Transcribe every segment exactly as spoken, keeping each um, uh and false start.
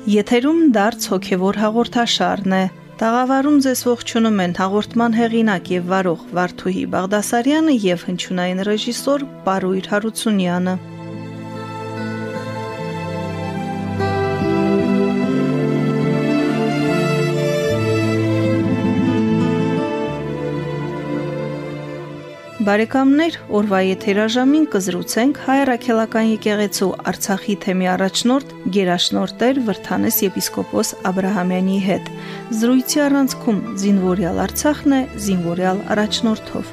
Եթերում դարձ հոգևոր հաղորդաշարն է։ Տաղավարում ձեզ ողջունում են հաղորդման հեղինակ եւ վարող Վարդուհի Բաղդասարյանը եւ հնչյունային ռեժիսոր Պարույր Հարությունյանը։ Բարեկամներ, օրվա եթերաժամին կզրուցենք Հայ Առաքելական եկեղեցու Արցախի թեմի առաջնորդ Գերաշնորհ Տեր Վրդանես եպիսկոպոս Աբրահամյանի հետ։ Զրույցի առանցքում Զինվորյալ Արցախն է զինվորյալ առաջնորդով։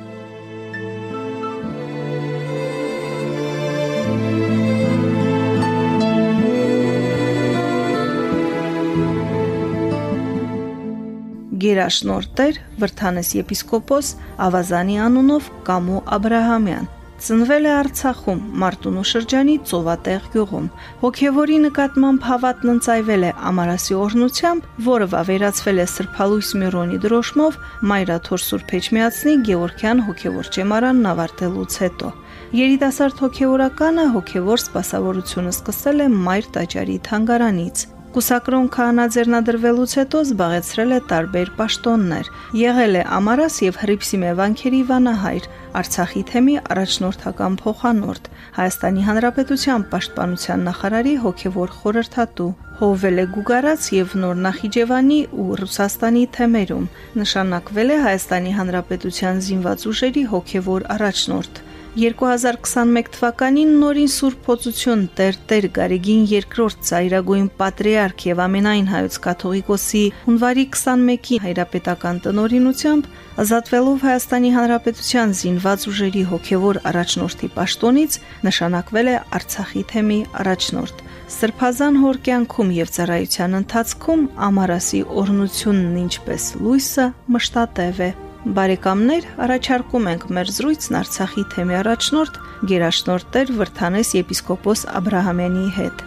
Գերաշնորհ Տեր Վրդանես եպիսկոպոս Ավազանի անունով Կամո Աբրահամյան ծնվել է Արցախում Մարտունու շրջանի Ծովատեղ գյուղում։ Հոգևորի նկատմամբ հավատն ընծայվել է Ամարասի օրհնությամբ, որը վավերացվել է Սրբալույս Միրոնի դրոշմով Մայրաթոր Սուրբ Էջմիածնի Գևորգյան հոգևոր ճեմարանն ավարտելուց հետո։ Երիտասարդ հոգևորականը հոգևոր սպասավորությունը սկսել է Մայր Տաճարի թանգարանից։ Կուսակրոն քահանաձեռնադրվելուց հետո զբաղեցրել է տարբեր պաշտոններ, եղել է Ամարաս եւ Հռիփսիմե վանքերի վանահայր, Արցախի թեմի առաջնորդական փոխանորդ, Հայաստանի Հանրապետության պաշտպանության նախարարի հոգևոր խորհրդատու, հովվել է Գուգարաց եւ Նոր Նախիջևանի ու Ռուսաստանի թեմերում, նշանակվել է Հայաստանի Հանրապետության զինված ուժերի հոգևոր առաջնորդ։ երկու հազար քսաներկու թվականին նորին Սուրբ Փոցություն Տեր Տեր Գարեգին երկրորդ ծայրագույն պատրիարք եւ ամենայն հայոց կաթողիկոսի հունվարի քսաներկուի հայրապետական տնօրինությամբ ազատվելով Հայաստանի Հանրապետության զինված ուժերի հոգևոր առաջնորդի պաշտոնից նշանակվել է Արցախի թեմի առաջնորդ։ Սրբազան հոր կյանքում եւ ծառայության ընթացքում Ամարասի օրհնությունն ինչպես լույսը մշտատև է։ Բարեկամներ, առաջարկում ենք մեր զրույցն Արցախի թեմի առաջնորդ Գերաշնորհ Տեր Վրդանես եպիսկոպոս Աբրահամյանի հետ։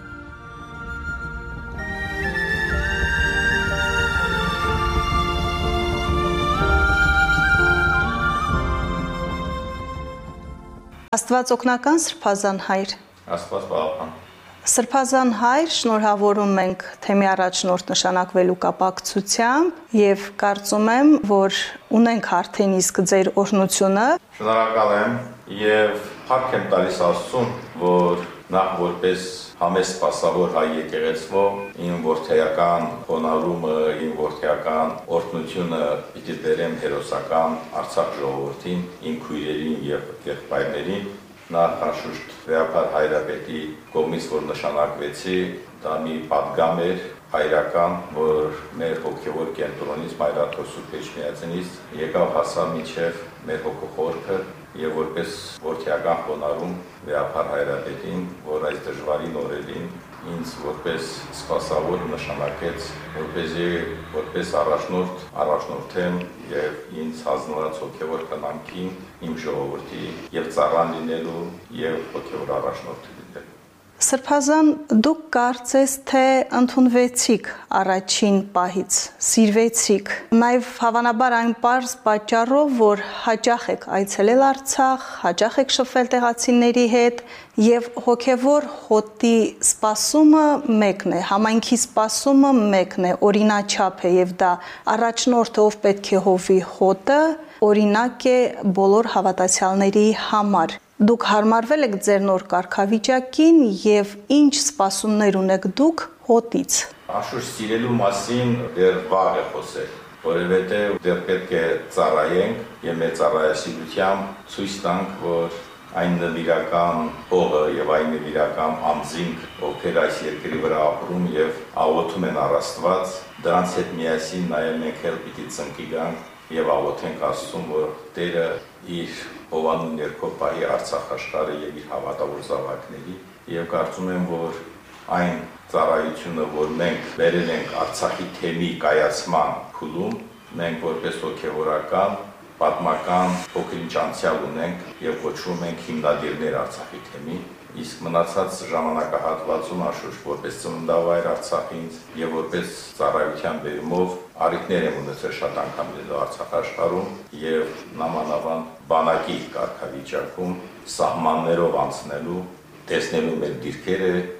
Աստված օգնական Սրբազան հայր։ Աստված պահապան։ Սրբազան հայր, շնորհավորում ենք թեմի առաջնորդ նշանակվելու կապակցությամբ եւ կարծում եմ, որ ունենք արդեն իսկ ձեր օրհնությունը։ Շնորհակալ եմ եւ փառք եմ տալիս Աստծուն, որ նախ որպես համեստ սպասավոր հայ եկեղեցու իմ որդեական խոնարհումը, իմ որդեական օրհնությունը պիտի դերեմ հերոսական Արցախ ժողովրդին, իմ քույրերին եւ եղբայրներին։ Նախ անշուշտ Վեհապար Հայրապետի կողմից, որ նշանակվեցի, դա մի պատգամ էր հայրական, որ մեր հոգևոր կենտրոնից, Մայրաթոր Սուրբ Էջմիածնից եկավ հասավ մինչև մեր հոգոխորքը եւ որպես որդեական խոնարհում Վեհապար Հայրապետին, որ այս դժվարին օրերին ինձ որպես սպասավոր նշանակեց, որպեսզի որպես առաջնորդ առաջնորդեմ եւ ինձ հանձնված հոգևոր կնամքին իմ ժողովրդի եւ ծառան լինելու եւ հոգևոր առաջնորդ լինելու։ Սրբազան, դուք կարծես թե ընդունվեցիք առաջին պահից, սիրվեցիք, նաև հավանաբար այն պարզ պատճառով, որ հաճախ եք այցելել Արցախ, հաճախ եք շփվել տեղացիների հետ եւ հոգևոր հոտի սպասումը մեկն է, համայնքի սպասումը մեկն է, օրինաչափ է եւ դա առաջնորդը, ով պետք է հովի հոտը, օրինակ է բոլոր հավատացյալների համար։ Դուք հարմարվել եք ձեր նոր կարգավիճակին եւ ինչ սպասումներ ունեք դուք հոտից։ Անշուշտ սիրելու մասին դեռ վաղ է խոսել, որովհետեւ դեռ պետք է ծառայենք եւ մեր ծառայասիրությամբ ցույց տանք, որ այն նվիրական հողը եւ այն նվիրական անձինք, ովքեր այս երկրի վրա ապրում եւ աղոթում են առ Աստված, դրանց հետ միասին նաեւ մենք էլ պիտի ծնկի գանք եւ աղոթենք Աստծուն, որ Տերը իր հովանու ներքո պահի Արցախ աշխարհը եւ իր հավատավոր զավակների եւ կարծում եմ, որ այն ծառայությունը, որ մենք վերել ենք Արցախի թեմի կայացման փուլում, մենք որպես հոգեվորական, պատմական փոքրինչ անցյալ ունենք եւ կոչվում ենք հիմնադիրներ Արցախի թեմի, իսկ մնացած ժամանակահատվածում անշուշտ որպես ծննդավայր Արցախից եւ որպես ծառայության բերումով առիթներ եմ ունեցել շատ անգամ լինելու Արցախ աշխարհում եւ նամանավանդ բանակի կարգավիճակում սահմաններով անցնելու, տեսնելու մեր դիրքերը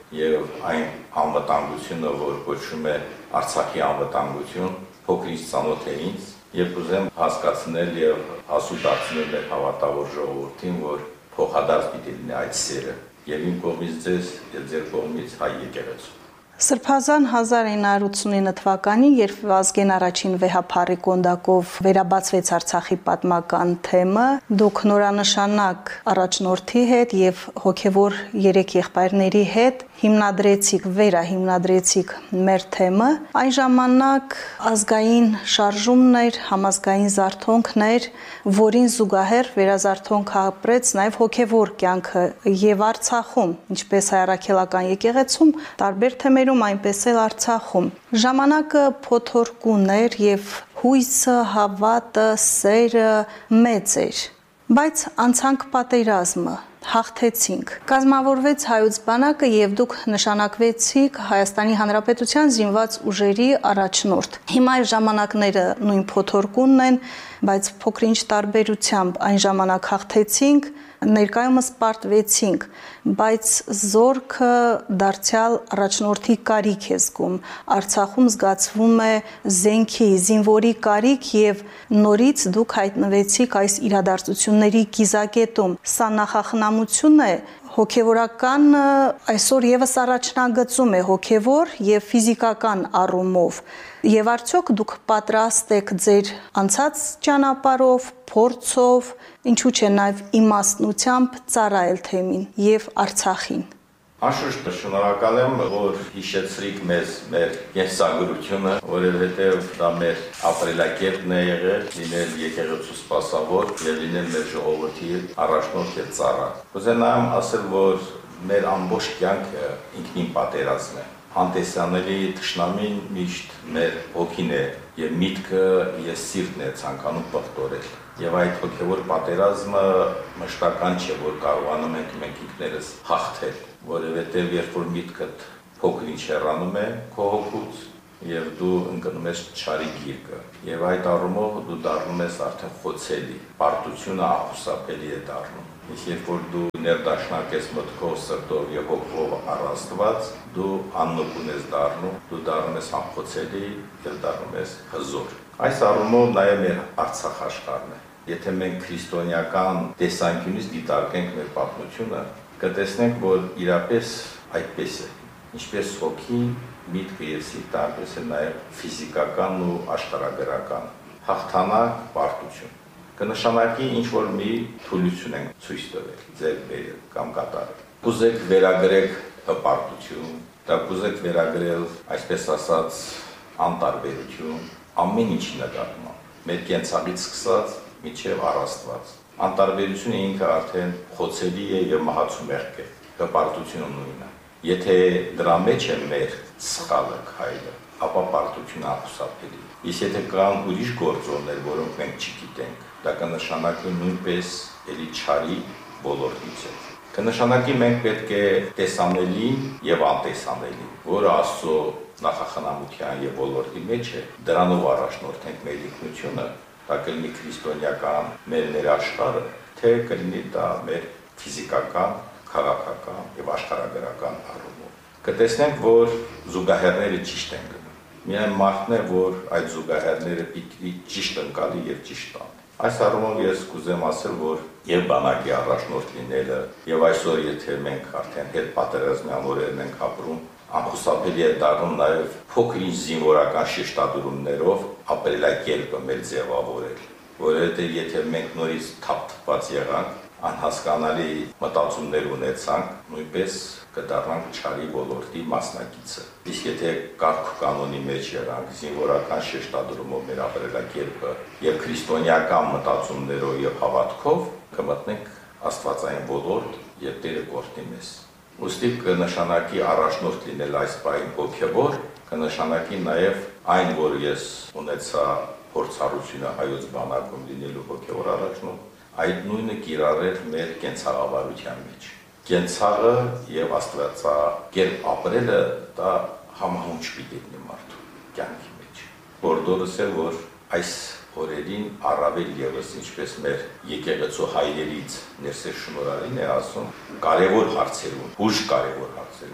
եւ այն անվտանգությունը, որ կոչվում է Արցախի անվտանգություն, փոքրից ծանոթ է ինձ եւ ուզեմ հասկացնել եւ հասու դարձնել մեր հավատավոր ժողովրդին, որ փոխադարձ պիտի լինի այդ սերը եւ իմ կողմից ձեզ եւ ձեր կողմից հայ եկեղեցու։ Սրբազան հազար ինը հարյուր ութսունինը թվականին, երբ Վազգեն առաջին վեհափառի կոնդակով վերաբացվեց Արցախի պատմական թեմը, դուք նորանշանակ առաջնորդի հետ եւ հոգեվոր երեք եղբայրների հետ հիմնադրեցիք, վերահիմնադրեցիք մեր թեմը։ Այն ժամանակ ազգային շարժումն էր, համազգային զարթոնքն էր, որին զուգահեռ վերազարթոնք ապրեց նաեւ հոգեվոր կյանքը եւ Արցախում, ինչպես հայրաքելական եկեղեցում, տարբեր թեմեր այնպես էլ Արցախում։ Ժամանակը փոթորկուն էր եւ հույսը, հավատը, սերը մեծ էր։ Բայց անցանք պատերազմը, հաղթեցինք։ Կազմավորվեց հայոց բանակը եւ դուք նշանակվեցիք Հայաստանի Հանրապետության զինված ուժերի առաջնորդ։ Հիմա այս ժամանակները նույն փոթորկունն են, բայց փոքրինչ տարբերությամբ այն ժամանակ հաղթեցինք, ներկայումս պարտվեցինք, բայց զորքը դարձյալ առաջնորդի կարիք է զգում։ Արցախում զգացվում է զենքի, զինվորի կարիք եւ նորից դուք հայտնվեցիք այս իրադարձությունների կիզակետում։ Սա նախախնամություն է, հոգեվորական այսօր եւս առաջնագծում է հոգեվոր եւ ֆիզիկական առումով։ Եվ արդյոք դուք պատրաստ եք ձեր անցած ճանապարհով, փորձով, ինչու՞ չէ նաեւ իմաստնությամբ ծառայել թեմին եւ Արցախին։ Անշուշտ շնորհակալ եմ, որ հիշեցրիք մեզ մեր կենսագրությունը, որովհետև դա մեր ապրելակերպն է եղել, լինել եկեղեցու սպասավոր եւ լինել մեր ժողովրդի առաջնորդ եւ ծառա։ Կուզենամ ասել, որ մեր ամբողջ կյանքը ինքնին պատերազմ է։ Անտեսանելի թշնամին միշտ մեր հոգին է եւ միտքը եւ սիրտն է ցանկանում պղտորել։ Եվ այդ հոգեվոր պատերազմը մշտական չէ, որ կարողանում ենք մենք ինքներս հաղթել, որովհետև երբ որ միտքդ փոքր-ինչ հեռանում է քո հոգուց եւ դու ընկնում ես չարի գիրկը, եւ այդ առումով դու դառնում ես արդեն խոցելի, պարտությունը ախուսափելի է դառնում։ Իսկ երբ որ դու ներդաշնակ ես մտքով, սրտով եւ հոգով առաստված, դու աննոպուն ես դառնում, դու դառնում ես անխոցելի եւ դառնում ես հզոր։ Այս առումով նաեւ մեր Արցախ աշխարհն է։ Եթե մենք քրիստոնեական տեսանկյունից դիտարկենք մեր պատմությունը, կտեսնենք, որ իրապես այդպես է։ Ինչպես հոգի, միտքը եւ սիրտը, այնպես է նաեւ ֆիզիկական ու աշխարհագրական հաղթանակ, պարտություն։ Կնշանակի ինչ որ մի թուլություն ենք ցույց տվել, ձեր բերել կամ կատարել։ Կուզեք վերագրեք հպարտություն, դա կուզեք վերագրել, այսպես ասած, անտարբերություն, ամեն ինչի նկատմամբ, մեր կենցաղից սկսած մինչև առաստված։ Անտարբերությունը ինքը արդեն խոցելի է եւ մահացու մեղք է, հպարտությունը նույնը։ Եթե դրա մեջ է մեր սխալը, քայլը, ապա պարտությունը ախուսափելի։ Իսկ եթե կան ուրիշ գործոններ, որոնք մենք չգիտենք, դա կնշանակի նույնպես էլի չարի ոլորտից է։ Կնշանակի մենք պետք է տեսանելի եւ անտեսանելի, որը Աստծո նախախնամության եւ ոլորտի մեջ է, դրանով առաջնորդենք մեր ինքնությունը, դա կլինի քրիստոնեական մեր ներաշխարհը, թե կլինի դա մեր ֆիզիկական, քաղաքական եւ աշխարհագրական առումով։ Կտեսնենք, որ զուգահեռները ճիշտ են գնում։ Միայն մարդն է, որ այդ զուգահեռները պիտի ճիշտ ընկալի եւ ճիշտ տան։ Այս առումով ես կուզեմ ասել, որ եւ բանակի առաջնորդ լինելը եւ այսօր եթե մենք արդեն հետ պատերազմյան օրերն ենք ապրում, անխուսափելի է դառնում նաեւ փոքրինչ զինվորական շեշտադրումներով ապրելակերպը մեր ձևավորել, որովհետեւ եթե մենք նորից թափթփված եղանք, անհասկանալի մտածումներ ունեցանք, նույնպես կդառնանք չարի ոլորտի մասնակիցը։ Իսկ եթե կարգ կանոնի մեջ եղանք, զինվորական շեշտադրումով մեր ապրելակերպը եւ քրիստոնեական մտածումներով եւ հավատքով, կմտնենք աստվածային ոլորտ եւ Տերը կօրհնի մեզ։ Ուստի կնշանակի առաջնորդ լինել այս բային հոգեվոր, կնշանակի նաեւ այն, որ ես ունեցա փորձառությունը հայոց բանակում լինելու հոգեվոր առաջնորդ, այդ նույնը կիրառել մեր կենցաղավարության մեջ։ Կենցաղը եւ աստվածակերպ ապրելը դա համահունչ պիտի լինի մարդու կյանքի մեջ։ Որդորս է, որ այս օրերին առավել եւս ինչպես մեր եկեղեցու հայրերից ներսես շնորհալին է ասում կարևոր հարցերում, ուժ կարևոր հարցերում,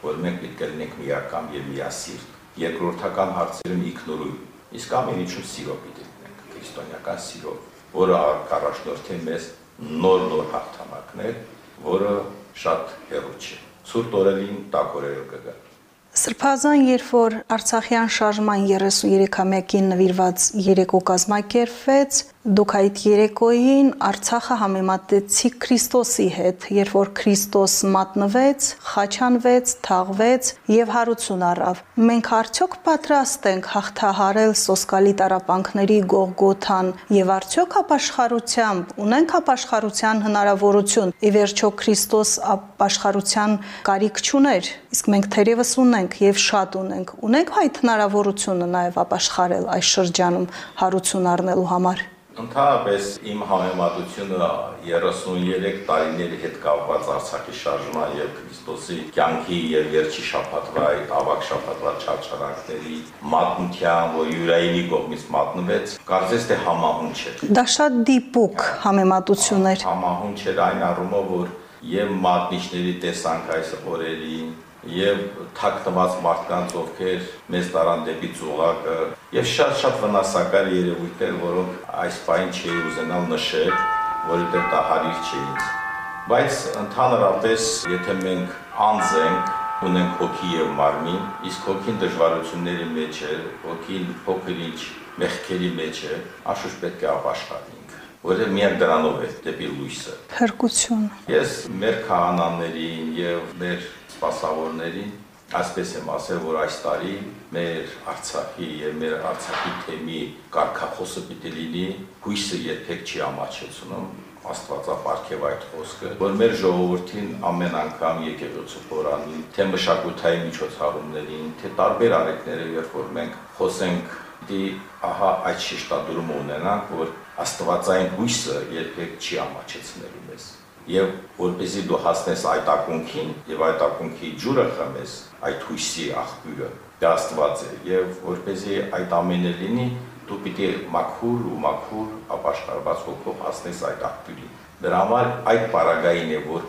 որ մենք պետք է լինենք միակամ եւ միասիրտ։ Երկրորդական հարցերում ինքնուրույն, իսկ ամեն ինչում սիրո պիտի լինենք, քրիստոնեական սիրո, որը առաջնորդի մեզ նոր-նոր հաղթանակներ, որը շատ հեռու չէ։ Ցուրտ օրերին տաք օրերը կգա։ Սրբազան, երբ որ Արցախյան շարժման երեսուներեքամյակին նվիրված երեկո կազմակերպվեց, դուք այդ երեկոյին Արցախը համեմատեցիք Քրիստոսի հետ, երբ որ Քրիստոս մատնվեց, խաչանվեց, թաղվեց եւ հարություն առավ։ Մենք արդյոք պատրաստ ենք հաղթահարել սոսկալի տառապանքների Գողգոթան եւ արդյոք ապաշխարությամբ ունենք ապաշխարության հնարավորություն։ Ի վերջո Քրիստոս ապաշխարության կարիք չուներ, իսկ մենք թերևս ունենք եւ շատ ունենք։ Ունենք այդ հնարավորությունը նաեւ ապաշխարել այս շրջանում հարություն առնելու համար։ Ընդհանրապես իմ համեմատությունը երեսուներեք տարիների հետ կապված Արցախի շարժման եւ Քրիստոսի կյանքի եւ վերջի շաբաթվա ավակ շաբաթվա չարչարանքների մատնության, որ Յուրայինի կողմից մատնվեց, կարծես թե համահունչ է։ Դա շատ դիպուկ համեմատություն էր։ Համահունչ էր այն առումով, որ եւ մատնիչների տեսանք այս օրերին եւ թաքնված մարդկանց, ովքեր մեզ տարան դեպի ծուղակը, եւ շատ-շատ վնասակար երևույթներ, որոնք այս բան չի ուզենալ նշել, որովհետեւ դա հարիր չի ինձ։ Բայց ընդհանրապես, եթե մենք անձ ենք, ունենք հոգի եւ մարմին, իսկ հոգին դժվարությունների մեջ է, հոգին փոքր-ինչ մեղքերի մեջ է, անշուշտ պետք է ապաշխարենք, որը միակ դրանով է դեպի լույսը։ Փրկություն։ Ես մեր քահանաներին եւ մեր սպասավորներին այսպես եմ ասել, որ այս տարի մեր Արցախի եւ մեր Արցախի թեմի կարգախոսը պիտի լինի հույսը երբեք չի ամաչեցնում, Աստվածապարգև այդ խոսքը, որ մեր ժողովրդին ամեն անգամ եկեղեցու խորանին, թե մշակութային միջոցառումներին, թե տարբեր արեկները, երբ որ մենք խոսենք, դի ահա այդ շեշտադրումը ունենանք, որ Աստվածային հույսը երբեք չի ամաչեցնելու մեզ։ Եվ որպեսզի դու հասնես այդ ակունքին եւ այդ ակունքի ջուրը խմես, այդ հույսի աղբյուրը դա Աստված է, եւ որպեսզի այդ ամենը լինի, դու պիտի մաքուր ու մաքուր ապաշխարված հոգով հասնես այդ աղբյուրին։ Դրա համար այդ պարագային է, որ